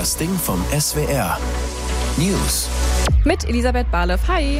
Das Ding vom SWR. News. Mit Elisabeth Barlev. Hi.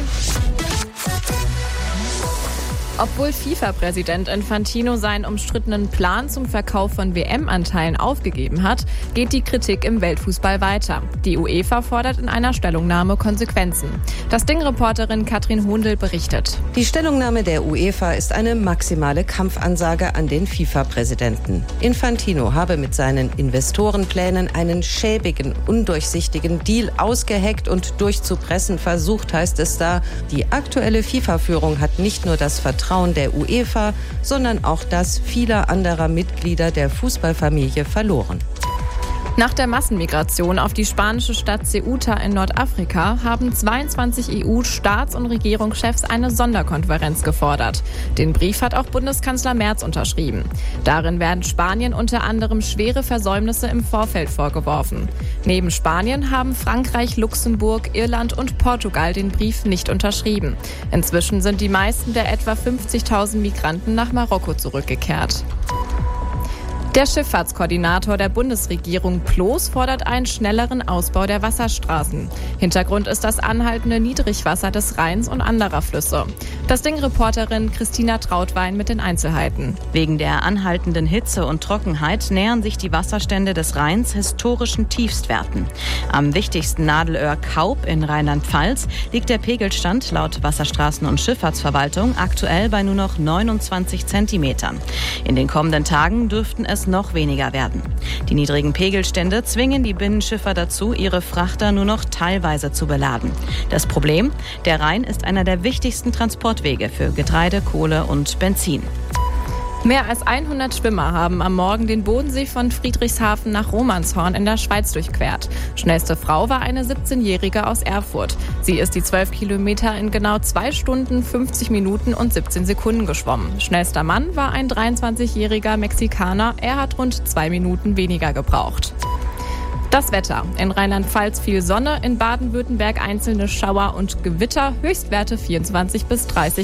Obwohl FIFA-Präsident Infantino seinen umstrittenen Plan zum Verkauf von WM-Anteilen aufgegeben hat, geht die Kritik im Weltfußball weiter. Die UEFA fordert in einer Stellungnahme Konsequenzen. Das Ding-Reporterin Katrin Hondel berichtet. Die Stellungnahme der UEFA ist eine maximale Kampfansage an den FIFA-Präsidenten. Infantino habe mit seinen Investorenplänen einen schäbigen, undurchsichtigen Deal ausgeheckt und durchzupressen versucht, heißt es da. Die aktuelle FIFA-Führung hat nicht nur das Vertrauen der UEFA, sondern auch das vieler anderer Mitglieder der Fußballfamilie verloren. Nach der Massenmigration auf die spanische Stadt Ceuta in Nordafrika haben 22 EU-Staats- und Regierungschefs eine Sonderkonferenz gefordert. Den Brief hat auch Bundeskanzler Merz unterschrieben. Darin werden Spanien unter anderem schwere Versäumnisse im Vorfeld vorgeworfen. Neben Spanien haben Frankreich, Luxemburg, Irland und Portugal den Brief nicht unterschrieben. Inzwischen sind die meisten der etwa 50.000 Migranten nach Marokko zurückgekehrt. Der Schifffahrtskoordinator der Bundesregierung Ploß fordert einen schnelleren Ausbau der Wasserstraßen. Hintergrund ist das anhaltende Niedrigwasser des Rheins und anderer Flüsse. Das Ding-Reporterin Christina Trautwein mit den Einzelheiten. Wegen der anhaltenden Hitze und Trockenheit nähern sich die Wasserstände des Rheins historischen Tiefstwerten. Am wichtigsten Nadelöhr Kaup in Rheinland-Pfalz liegt der Pegelstand laut Wasserstraßen- und Schifffahrtsverwaltung aktuell bei nur noch 29 Zentimetern. In den kommenden Tagen dürften es noch weniger werden. Die niedrigen Pegelstände zwingen die Binnenschiffer dazu, ihre Frachter nur noch teilweise zu beladen. Das Problem? Der Rhein ist einer der wichtigsten Transportwege für Getreide, Kohle und Benzin. Mehr als 100 Schwimmer haben am Morgen den Bodensee von Friedrichshafen nach Romanshorn in der Schweiz durchquert. Schnellste Frau war eine 17-Jährige aus Erfurt. Sie ist die 12 Kilometer in genau 2 Stunden, 50 Minuten und 17 Sekunden geschwommen. Schnellster Mann war ein 23-jähriger Mexikaner. Er hat rund 2 Minuten weniger gebraucht. Das Wetter. In Rheinland-Pfalz viel Sonne, in Baden-Württemberg einzelne Schauer und Gewitter, Höchstwerte 24 bis 30